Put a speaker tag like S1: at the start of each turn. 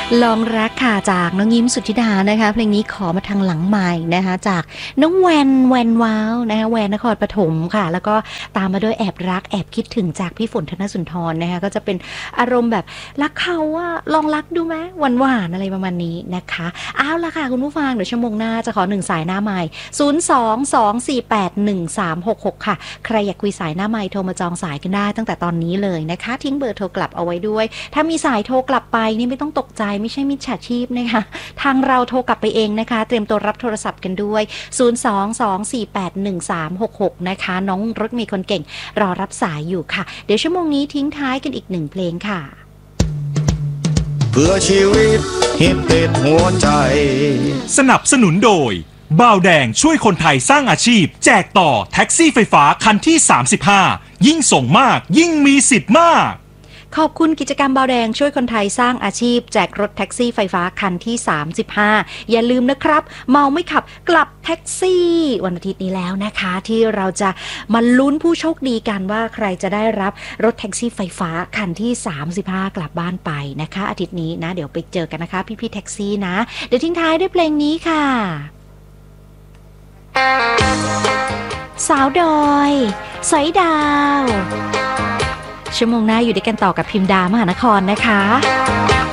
S1: ลองรักค่ะจากน้องยิ้มสุทธิดานะคะเพลงนี้ขอมาทางหลังใหม่นะคะจากน้องแวนว้าวนะคะแวนนครปฐมค่ะแล้วก็ตามมาด้วยแอบรักแอบคิดถึงจากพี่ฝนธนสุนทรนะคะก็จะเป็นอารมณ์แบบรักเขาว่าลองรักดูไหมหวานอะไรประมาณนี้นะคะเอาละค่ะคุณผู้ฟังเดี๋ยวชั่วโมงหน้าจะขอ1สายหน้าใหม่022481366ค่ะใครอยากคุยสายหน้าใหม่โทรมาจองสายกันได้ตั้งแต่ตอนนี้เลยนะคะทิ้งเบอร์โทรกลับเอาไว้ด้วยถ้ามีสายโทรกลับไปนี่ไม่ต้องตกใจไม่ใช่มิจฉาชีพนะคะทางเราโทรกลับไปเองนะคะเตรียมตัวรับโทรศัพท์กันด้วย022481366นะคะน้องรถมีคนเก่งรอรับสายอยู่ค่ะเดี๋ยวชั่วโมงนี้ทิ้งท้ายกันอีก1เพลงค่ะ
S2: เพื่อชีวิตฮิตติดหัวใจ
S3: สนับสนุนโดยบ่าวแดงช่วยคนไทยสร้างอาชีพแจกต่อแท็กซี่ไฟฟ้าคันที่35ยิ่งส่งมากยิ่งมีสิทธิ์มาก
S1: ขอบคุณกิจกรรมเบาแดงช่วยคนไทยสร้างอาชีพแจกรถแท็กซี่ไฟฟ้าคันที่35อย่าลืมนะครับเมาไม่ขับกลับแท็กซี่วันอาทิตย์นี้แล้วนะคะที่เราจะมาลุ้นผู้โชคดีกันว่าใครจะได้รับรถแท็กซี่ไฟฟ้าคันที่35กลับบ้านไปนะคะอาทิตย์นี้นะเดี๋ยวไปเจอกันนะคะพี่ๆแท็กซี่นะเดี๋ยวทิ้งท้ายด้วยเพลงนี้ค่ะสาวดอยสอยดาวชั่วโมงหน้าอยู่ด้วยกันต่อกับพิมดามหานครนะคะ